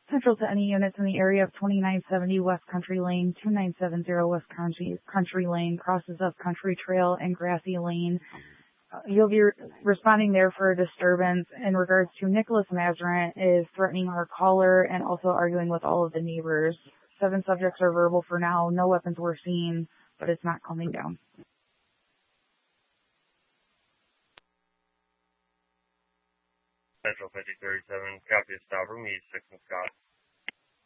Central to any units in the area of 2970 West Country Lane, 2970 West Country Lane, crosses of Country Trail and Grassy Lane. You'll be responding there for a disturbance in regards to Nicholas Mazarin is threatening our caller and also arguing with all of the neighbors. 7 subjects are verbal for now. No weapons were seen, but it's not calming down. Central 5037, copy of stop room, E6 and Scott.